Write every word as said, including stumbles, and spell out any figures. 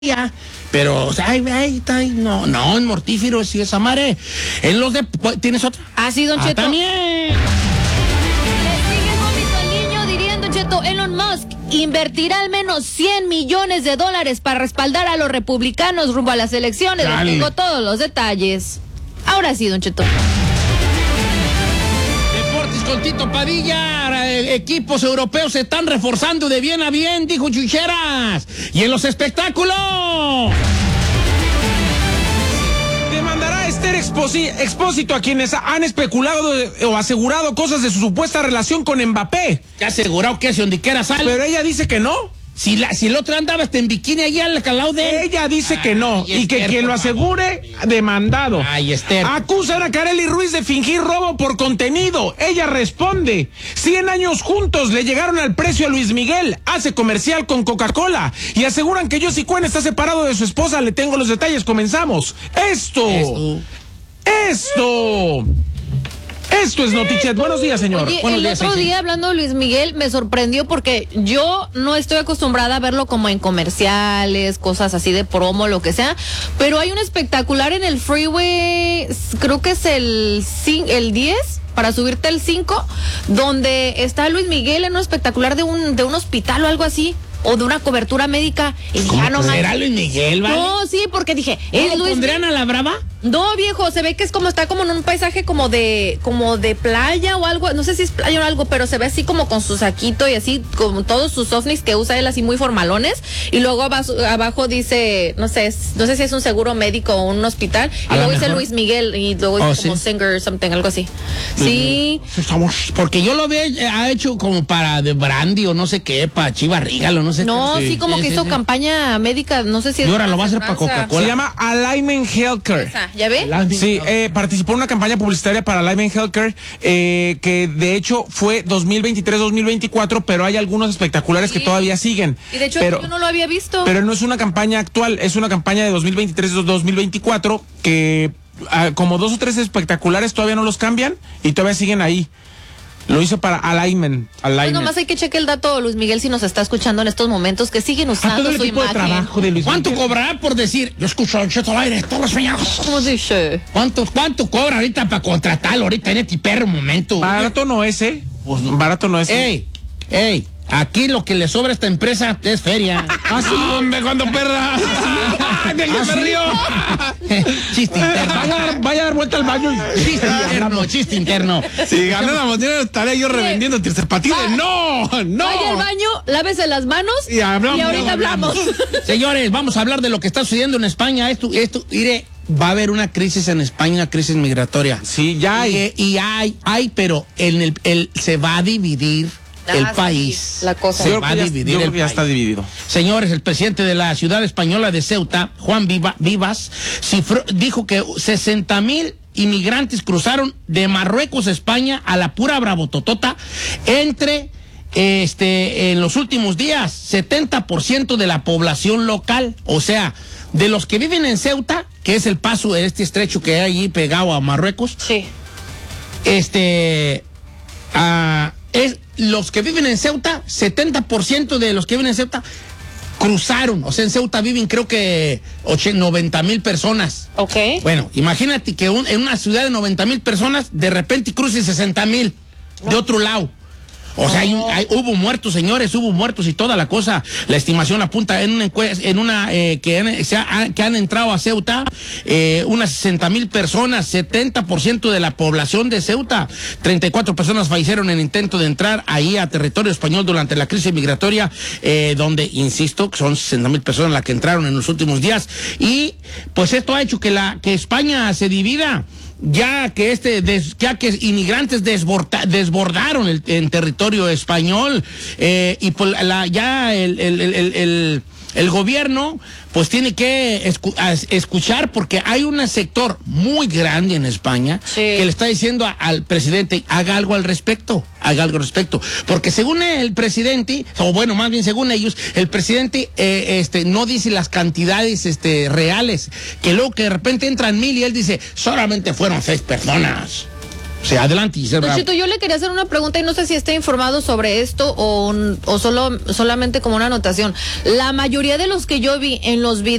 Ya, pero, o sea, ay, ay, ay, no, no, en mortífero, si esa madre. En los de, ¿tienes otra? Ah, sí, don Ah, Cheto. también. Le sigue el vómito al niño, diría don Cheto. Elon Musk invertirá al menos cien millones de dólares para respaldar a los republicanos rumbo a las elecciones. Les Dale. tengo todos los detalles. Ahora sí, don Cheto. Deportes con Tito Padilla. Eh, equipos europeos se están reforzando de bien a bien, dijo Chucheras. Y en los espectáculos. Demandará a Esther Exposi- Expósito a quienes han especulado de- o asegurado cosas de su supuesta relación con Mbappé. ¿Te ha asegurado que si donde sale? Pero ella dice que no. Si, la, si el otro andaba hasta en bikini allá al calado de él. Ella dice que no. Ay, Y que Esther, quien lo por asegure, demandado. Ay, Esther. Acusan a Karely Ruiz de fingir robo por contenido. Ella responde. Cien años juntos le llegaron al precio a Luis Miguel. Hace comercial con Coca-Cola. Y aseguran que Yossi Cuen está separado de su esposa. Le tengo los detalles. Comenzamos. Esto. Esto. Esto. Esto es Notichet. Buenos días, señor. Oye, Buenos el días, otro sí, sí. día hablando de Luis Miguel me sorprendió porque yo no estoy acostumbrada a verlo como en comerciales, cosas así de promo, lo que sea, pero hay un espectacular en el freeway, creo que es el, cin- el diez, para subirte el cinco, donde está Luis Miguel en un espectacular de un, de un hospital o algo así, o de una cobertura médica, y dije, ¿Cómo ah, no pues manches. era Luis Miguel, vale? No, sí, porque dije, ¿No es lo Luis pondrían a la brava? No, viejo, se ve que es como, está como en un paisaje como de, como de playa o algo, no sé si es playa o algo, pero se ve así como con su saquito y así, con todos sus ovnis que usa él así muy formalones, y luego abajo, abajo dice, no sé, es- no sé si es un seguro médico o un hospital, y A lo luego dice mejor. Luis Miguel, y luego Oh, dice como sí. singer something, algo así. Sí, Porque yo lo veo, eh, ha hecho como para de brandy o no sé qué, para Chivas Regal o no sé no, qué. sí, como que hizo sí. campaña médica, no sé si es. Y ahora lo va a hacer para aseguranza. Coca-Cola. Se llama Alignment Healthcare. Esa, ¿ya ve? Sí, eh, participó en una campaña publicitaria para Alignment Healthcare, eh, que de hecho fue dos mil veintitrés dos mil veinticuatro, pero hay algunos espectaculares Sí. que todavía siguen. Y de hecho pero, yo no lo había visto. pero no es una campaña actual, es una campaña de dos mil veintitrés dos mil veinticuatro que ah, como dos o tres espectaculares todavía no los cambian y todavía siguen ahí. Lo hizo para Alignment. Pues Alignment. nomás hay que cheque el dato, Luis Miguel, si nos está escuchando en estos momentos, que siguen A usando todo el su equipo de imagen. trabajo de Luis ¿Cuánto Miguel. cobrará por decir, yo escucho a Don Cheto al aire todos los mañanas? ¿Cómo dice? ¿Cuánto, cuánto cobra ahorita para contratarlo ahorita en este perro momento? Barato no es, ¿eh? Pues, barato no es. Ey, ey, aquí lo que le sobra a esta empresa es feria. Ah, sí, hombre, cuando perra. ¿De qué ¿Ah, se sí? rió? Chiste interno. Vaya, a dar- vaya a dar vuelta al baño. y- Chiste interno, chiste interno. Si ganáramos dinero, estaría yo revendiendo tercer partido. Va. No, no. Vaya al baño, lávese las manos Y hablamos, y ahorita hablamos. Señores, vamos a hablar de lo que está sucediendo en España. Esto, esto, mire, va a haber una crisis en España, una crisis migratoria. Sí, ya hay. Y, y hay, hay, pero en el, el, se va a dividir Ah, el sí, país. la cosa. Se Yo va creo a que ya- dividir yo creo el que ya país. está dividido. Señores, el presidente de la ciudad española de Ceuta, Juan Viva- Vivas, cifró- dijo que sesenta mil inmigrantes cruzaron de Marruecos a España a la pura bravototota entre este en los últimos días. setenta por ciento de la población local, o sea, de los que viven en Ceuta, que es el paso de este estrecho que hay ahí pegado a Marruecos, Sí. este ah, es los que viven en Ceuta, setenta por ciento de los que viven en Ceuta cruzaron, o sea, en Ceuta viven creo que noventa mil personas. Ok. Bueno, imagínate que un- en una ciudad de noventa mil personas, de repente crucen sesenta mil de otro lado. O sea, hay un- hay- hubo muertos, señores, hubo muertos y toda la cosa. La estimación apunta en una encuesta, en una eh, que, han, se ha- que han entrado a Ceuta, eh, unas sesenta mil personas, setenta por ciento de la población de Ceuta. treinta y cuatro personas fallecieron en intento de entrar ahí a territorio español durante la crisis migratoria, eh, donde, insisto, son sesenta mil personas las que entraron en los últimos días. Y pues esto ha hecho que, la, que España se divida. Ya que este, des- ya que inmigrantes desborda- desbordaron el en territorio español, eh, y pues la, ya el, el, el, el, el- el gobierno pues tiene que escu- as- escuchar, porque hay un sector muy grande en España Sí. que le está diciendo a- al presidente, haga algo al respecto, haga algo al respecto, porque según el presidente, o bueno, más bien según ellos, el presidente eh, este no dice las cantidades este reales, que luego que de repente entran mil y él dice, solamente fueron seis personas. Sí, adelante, Giselle Bravo. Don Cheto, yo le quería hacer una pregunta y no sé si está informado sobre esto o, o solo solamente como una anotación. La mayoría de los que yo vi en los videos